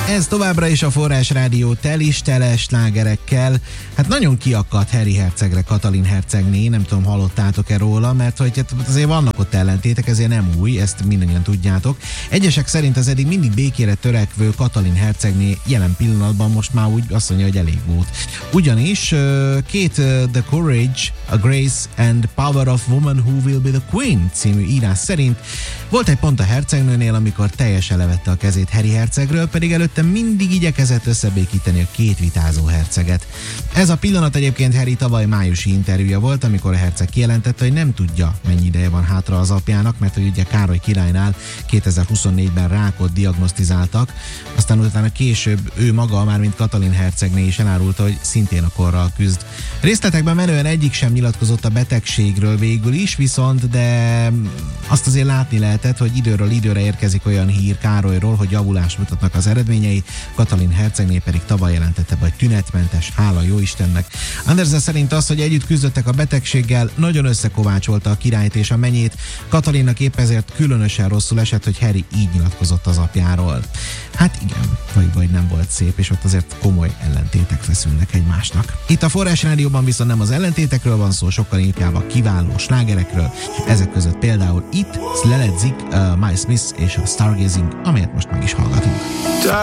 Ez továbbra is a Forrás Rádió tele slágerekkel. Hát nagyon kiakadt Harry hercegre Katalin hercegné, nem tudom, hallottátok-e róla, mert hogy hát azért vannak ott ellentétek, ezért nem új, ezt mindannyian tudjátok. Egyesek szerint az eddig mindig békére törekvő Katalin hercegné jelen pillanatban most már úgy azt mondja, hogy elég volt. Ugyanis The Courage, a Grace and Power of Woman Who Will Be the Queen című írás szerint volt egy pont a hercegnőnél, amikor teljesen levette a kezét Harry hercegről, pedig előtte mindig igyekezett összebékíteni a két vitázó herceget. Ez a pillanat egyébként Harry tavaly májusi interjúja volt, amikor a herceg kijelentette, hogy nem tudja, mennyi ideje van hátra az apjának, mert hogy ugye Károly királynál 2024-ben rákot diagnosztizáltak, aztán utána később ő maga, már mint Katalin hercegné is elárulta, hogy szintén a korral küzd. Részletekben menően egyik sem nyilatkozott a betegségről végül is, viszont de azt azért látni lehetett, hogy időről időre érkezik olyan hír Károlyról, hogy javulást mutatnak az eredményei, Katalin hercegné pedig tavaly jelentette be, hogy tünetmentes, hála jó Istennek. Andersen szerint az, hogy együtt küzdöttek a betegséggel, nagyon összekovácsolta a királyt és a menyét. Katalinnak épp ezért különösen rosszul esett, hogy Harry így nyilatkozott az apjáról. Hát igen, vagy nem volt szép, és ott azért komoly ellentétek feszülnek egymásnak. Itt a Forrás Rádióban viszont nem az ellentétekről van szó, sokkal inkább a kiváló slágerekről. Ezek között például itt Sleledzik, Miles Smith és a Stargazing, amelyet most meg is hallgatunk.